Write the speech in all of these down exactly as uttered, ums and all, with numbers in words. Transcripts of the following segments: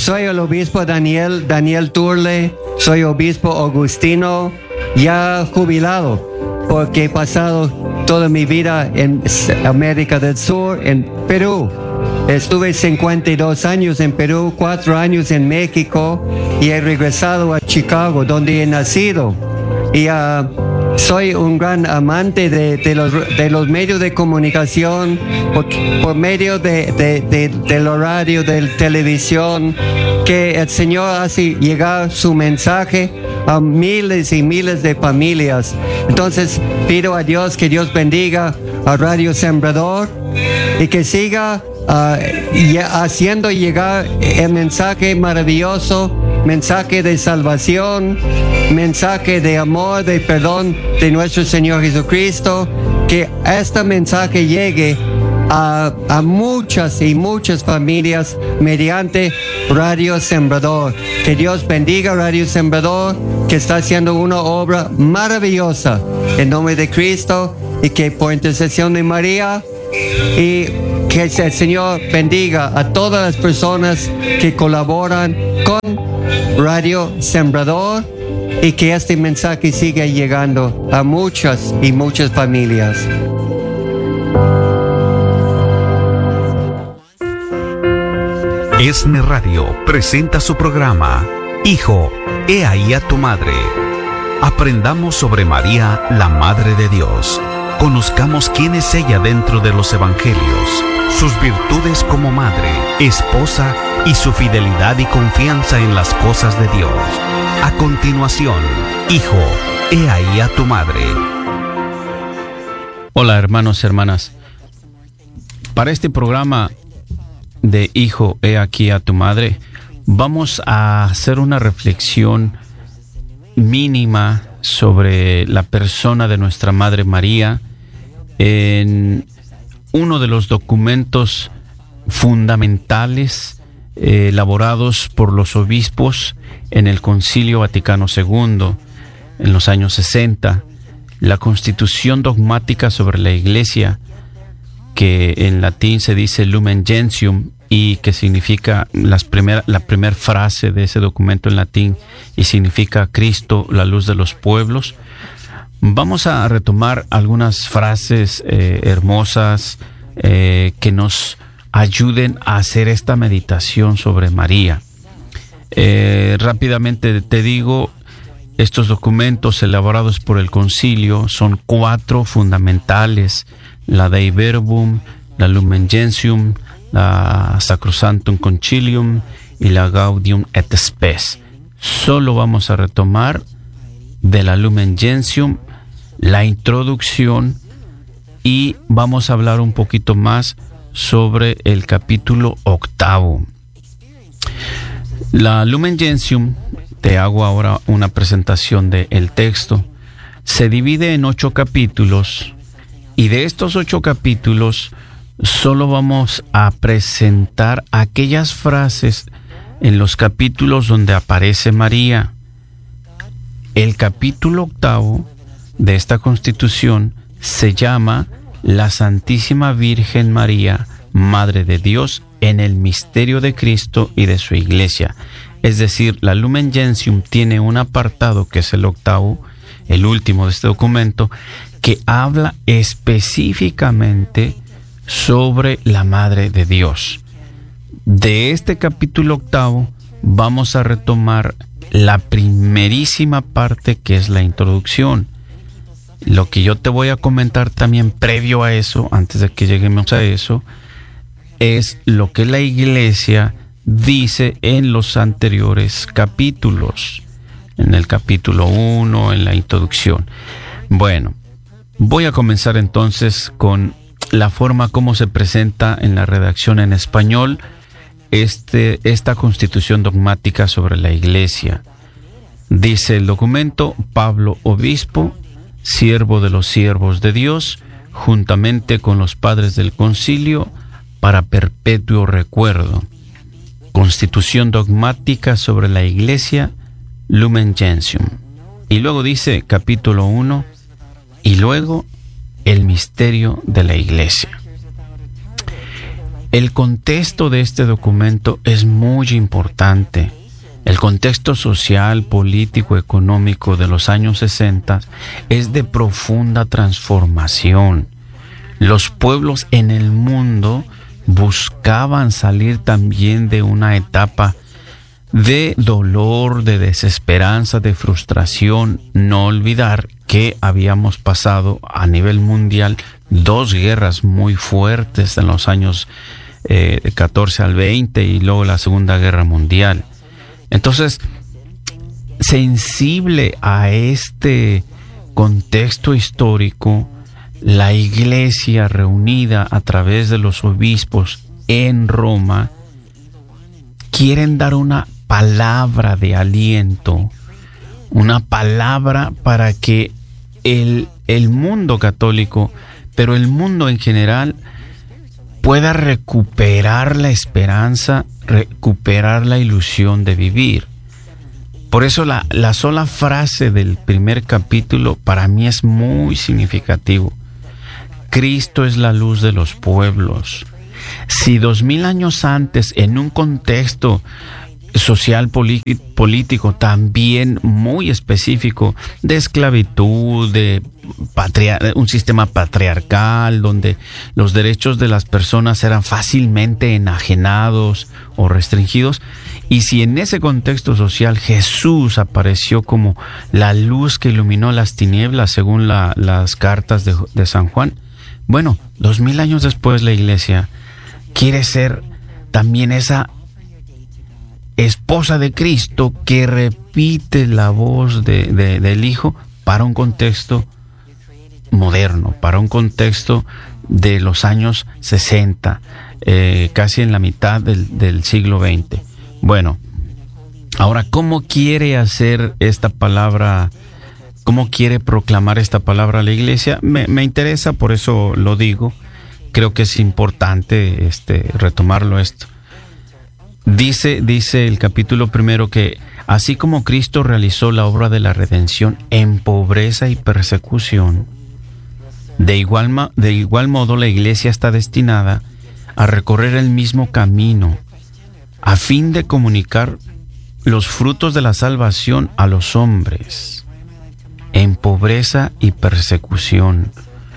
soy el obispo Daniel, Daniel Turle, soy obispo agustino, ya jubilado, porque he pasado toda mi vida en América del Sur, en Perú. Estuve cincuenta y dos años en Perú, cuatro años en México y he regresado a Chicago, donde he nacido. Y uh, soy un gran amante de, de, los, de los medios de comunicación, por, por medio de, de, de, del radio, de la televisión, que el Señor hace llegar su mensaje a miles y miles de familias. Entonces pido a Dios que Dios bendiga a Radio Sembrador y que siga uh, haciendo llegar el mensaje maravilloso, mensaje de salvación, mensaje de amor, de perdón de nuestro Señor Jesucristo, que este mensaje llegue a, a muchas y muchas familias mediante Radio Sembrador. Que Dios bendiga Radio Sembrador, que está haciendo una obra maravillosa en nombre de Cristo, y que por intercesión de María, y que el Señor bendiga a todas las personas que colaboran con Radio Sembrador, y que este mensaje siga llegando a muchas y muchas familias. ESNE Radio presenta su programa Hijo, he ahí a tu madre. Aprendamos sobre María, la Madre de Dios. Conozcamos quién es ella dentro de los evangelios, sus virtudes como madre, esposa y su fidelidad y confianza en las cosas de Dios. A continuación, Hijo, he ahí a tu madre. Hola hermanos y hermanas. Para este programa de Hijo, he aquí a tu madre, vamos a hacer una reflexión mínima sobre la persona de nuestra Madre María en uno de los documentos fundamentales eh, elaborados por los obispos en el Concilio Vaticano segundo en los años sesenta, la Constitución Dogmática sobre la Iglesia, que en latín se dice Lumen Gentium, y que significa las primer, la primera frase de ese documento en latín, y significa Cristo, la luz de los pueblos. Vamos a retomar algunas frases eh, hermosas eh, que nos ayuden a hacer esta meditación sobre María. Eh, rápidamente te digo, estos documentos elaborados por el concilio son cuatro fundamentales: la Dei Verbum, la Lumen Gentium, la Sacrosanctum Concilium y la Gaudium et Spes. Solo vamos a retomar de la Lumen Gentium la introducción, y vamos a hablar un poquito más sobre el capítulo octavo. La Lumen Gentium, te hago ahora una presentación del texto, se divide en ocho capítulos, y de estos ocho capítulos solo vamos a presentar aquellas frases en los capítulos donde aparece María. El capítulo octavo de esta Constitución se llama La Santísima Virgen María, Madre de Dios, en el misterio de Cristo y de su Iglesia. Es decir, la Lumen Gentium tiene un apartado que es el octavo, el último de este documento, que habla específicamente sobre la Madre de Dios. De este capítulo octavo vamos a retomar la primerísima parte, que es la introducción. Lo que yo te voy a comentar también previo a eso, antes de que lleguemos a eso, es lo que la Iglesia dice en los anteriores capítulos, en el capítulo uno, en la introducción. Bueno, voy a comenzar entonces con la forma como se presenta en la redacción en español este, esta Constitución Dogmática sobre la Iglesia. Dice el documento: Pablo, obispo, siervo de los siervos de Dios, juntamente con los padres del concilio, para perpetuo recuerdo. Constitución Dogmática sobre la Iglesia, Lumen Gentium. Y luego dice capítulo uno, y luego el misterio de la Iglesia. el contexto de este documento es muy importante. El contexto social, político, económico de los años sesenta es de profunda transformación. Los pueblos en el mundo buscaban salir también de una etapa de dolor, de desesperanza, de frustración. No olvidar que habíamos pasado a nivel mundial dos guerras muy fuertes en los años eh, catorce al veinte y luego la Segunda Guerra Mundial. Entonces, sensible a este contexto histórico, la iglesia reunida a través de los obispos en Roma quieren dar una palabra de aliento, una palabra para que el, el mundo católico, pero el mundo en general, pueda recuperar la esperanza, recuperar la ilusión de vivir. Por eso la, la sola frase del primer capítulo para mí es muy significativo. Cristo es la luz de los pueblos. Si dos mil años antes, en un contexto social, político también muy específico, de esclavitud, de patria, un sistema patriarcal donde los derechos de las personas eran fácilmente enajenados o restringidos, y si en ese contexto social Jesús apareció como la luz que iluminó las tinieblas según la, las cartas de, de San Juan, bueno, dos mil años después la iglesia quiere ser también esa esposa de Cristo que repite la voz de, de, del Hijo para un contexto moderno, para un contexto de los años sesenta, eh, casi en la mitad del, del siglo veinte. Bueno, ahora, ¿cómo quiere hacer esta palabra? ¿Cómo quiere proclamar esta palabra la iglesia? Me, me interesa, por eso lo digo. Creo que es importante este, retomarlo esto. Dice, dice el capítulo primero que así como Cristo realizó la obra de la redención en pobreza y persecución, de igual, de igual modo la iglesia está destinada a recorrer el mismo camino a fin de comunicar los frutos de la salvación a los hombres en pobreza y persecución.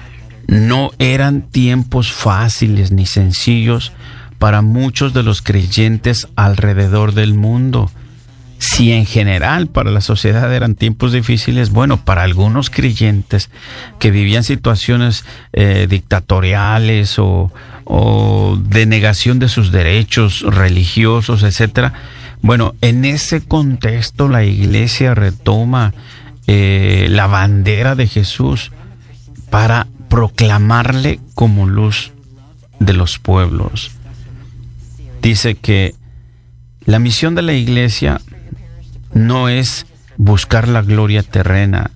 No eran tiempos fáciles ni sencillos para muchos de los creyentes alrededor del mundo. Si en general para la sociedad eran tiempos difíciles, bueno, para algunos creyentes que vivían situaciones eh, dictatoriales o, o de negación de sus derechos religiosos, etcétera. Bueno, en ese contexto la iglesia retoma eh, la bandera de Jesús para proclamarle como luz de los pueblos. Dice que la misión de la iglesia no es buscar la gloria terrena,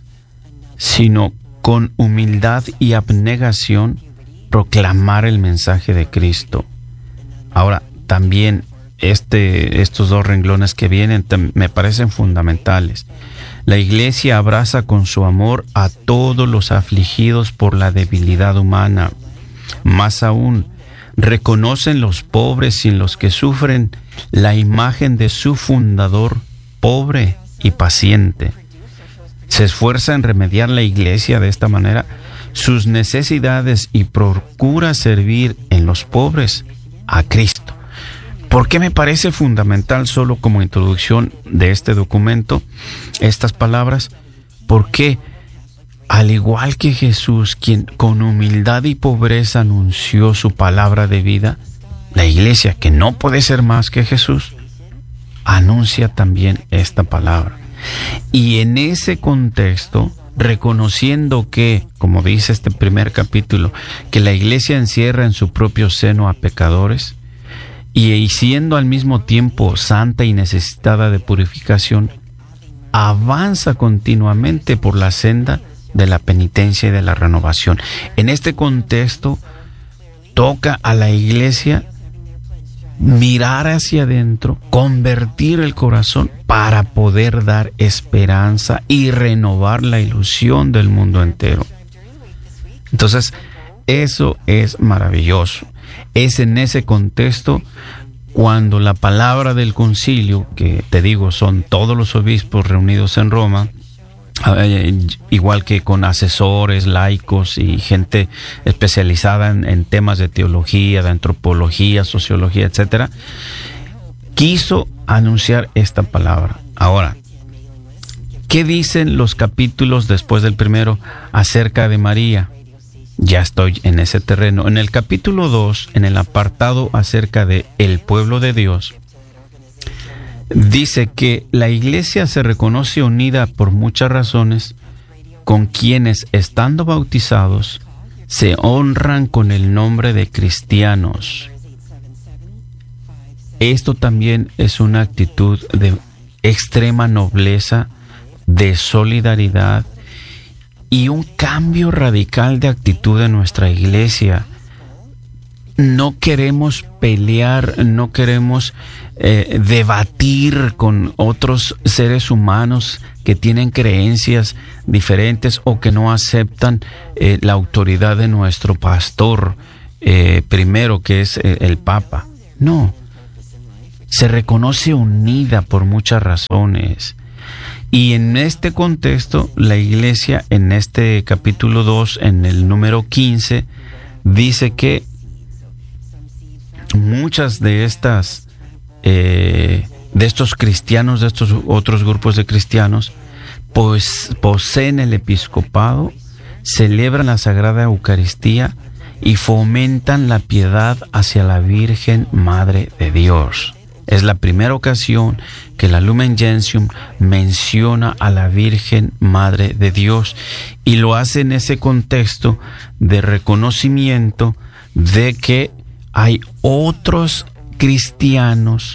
sino con humildad y abnegación proclamar el mensaje de Cristo. Ahora, también este, estos dos renglones que vienen me parecen fundamentales. La iglesia abraza con su amor a todos los afligidos por la debilidad humana. Más aún, reconocen los pobres y en los que sufren la imagen de su fundador, pobre y paciente. Se esfuerza en remediar la iglesia de esta manera sus necesidades y procura servir en los pobres a Cristo. ¿Por qué me parece fundamental, solo como introducción de este documento, estas palabras? Porque al igual que Jesús, quien con humildad y pobreza anunció su palabra de vida, la iglesia, que no puede ser más que Jesús, anuncia también esta palabra. Y en ese contexto, reconociendo que, como dice este primer capítulo, que la iglesia encierra en su propio seno a pecadores, y siendo al mismo tiempo santa y necesitada de purificación, avanza continuamente por la senda de la penitencia y de la renovación. En este contexto, toca a la iglesia mirar hacia adentro, convertir el corazón para poder dar esperanza y renovar la ilusión del mundo entero. Entonces, eso es maravilloso. Es en ese contexto cuando la palabra del concilio, que te digo son todos los obispos reunidos en Roma, eh, igual que con asesores, laicos y gente especializada en, en temas de teología, de antropología, sociología, etcétera, quiso anunciar esta palabra. Ahora, ¿qué dicen los capítulos después del primero acerca de María? Ya estoy en ese terreno. En el capítulo dos, en el apartado acerca de el pueblo de Dios, dice que la iglesia se reconoce unida por muchas razones con quienes, estando bautizados, se honran con el nombre de cristianos. Esto también es una actitud de extrema nobleza, de solidaridad y un cambio radical de actitud en nuestra iglesia. No queremos pelear, no queremos eh, debatir con otros seres humanos que tienen creencias diferentes o que no aceptan eh, la autoridad de nuestro pastor, eh, primero, que es eh, el Papa. No, se reconoce unida por muchas razones. Y en este contexto, la iglesia, en este capítulo dos, en el número quince, dice que muchas de estas, eh, de estos cristianos, de estos otros grupos de cristianos, pues poseen el episcopado, celebran la Sagrada Eucaristía y fomentan la piedad hacia la Virgen Madre de Dios. Es la primera ocasión que la Lumen Gentium menciona a la Virgen Madre de Dios y lo hace en ese contexto de reconocimiento de que hay otros cristianos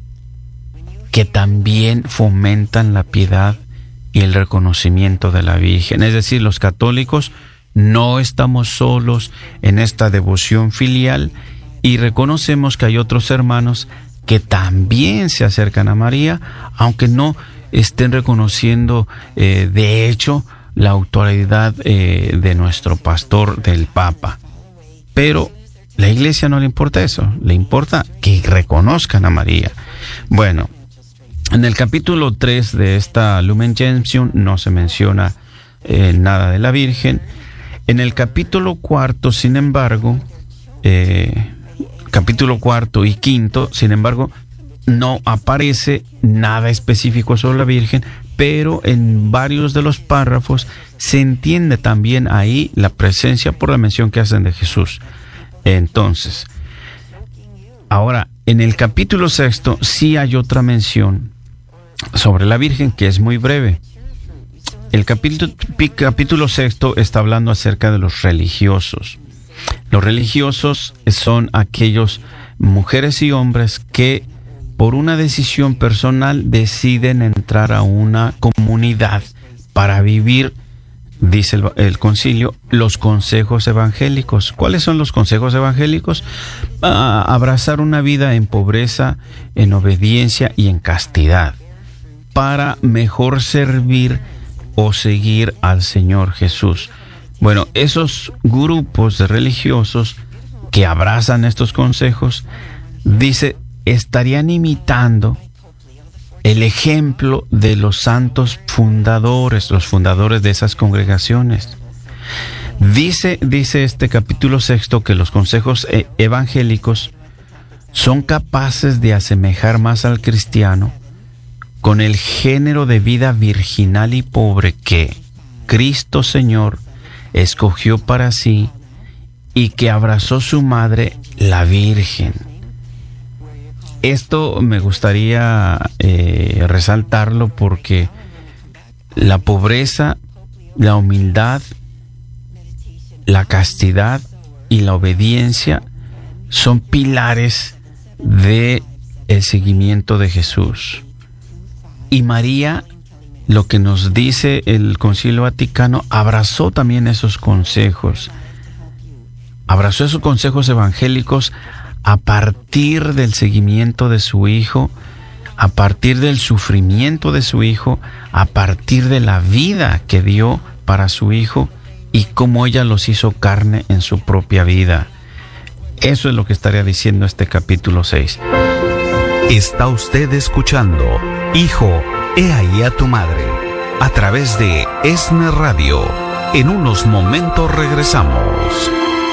que también fomentan la piedad y el reconocimiento de la Virgen. Es decir, los católicos no estamos solos en esta devoción filial y reconocemos que hay otros hermanos que también se acercan a María, aunque no estén reconociendo eh, de hecho la autoridad eh, de nuestro pastor, del Papa. Pero la iglesia no le importa eso, le importa que reconozcan a María. Bueno, en el capítulo tres de esta Lumen Gentium no se menciona eh, nada de la Virgen. En el capítulo cuarto, sin embargo, eh, capítulo cuarto y quinto, sin embargo, no aparece nada específico sobre la Virgen, pero en varios de los párrafos se entiende también ahí la presencia por la mención que hacen de Jesús. Entonces, ahora, en el capítulo sexto sí hay otra mención sobre la Virgen que es muy breve. El capítulo, capítulo sexto está hablando acerca de los religiosos. Los religiosos son aquellos mujeres y hombres que por una decisión personal deciden entrar a una comunidad para vivir, dice el, el concilio, los consejos evangélicos. ¿Cuáles son los consejos evangélicos? Ah, abrazar una vida en pobreza, en obediencia y en castidad para mejor servir o seguir al Señor Jesús. Bueno, esos grupos de religiosos que abrazan estos consejos, dice, estarían imitando el ejemplo de los santos fundadores, los fundadores de esas congregaciones. Dice, dice este capítulo sexto que los consejos evangélicos son capaces de asemejar más al cristiano con el género de vida virginal y pobre que Cristo Señor escogió para sí y que abrazó su madre, la Virgen. Esto me gustaría eh, resaltarlo porque la pobreza, la humildad, la castidad y la obediencia son pilares del seguimiento de Jesús. Y María, lo que nos dice el Concilio Vaticano, abrazó también esos consejos. Abrazó esos consejos evangélicos a partir del seguimiento de su Hijo, a partir del sufrimiento de su Hijo, a partir de la vida que dio para su Hijo y cómo ella los hizo carne en su propia vida. Eso es lo que estaría diciendo este capítulo seis. Está usted escuchando Hijo, he ahí a tu madre, a través de ESNE Radio. En unos momentos regresamos.